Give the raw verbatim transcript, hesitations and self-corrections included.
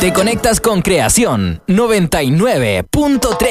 Te conectas con Creación noventa y nueve punto tres.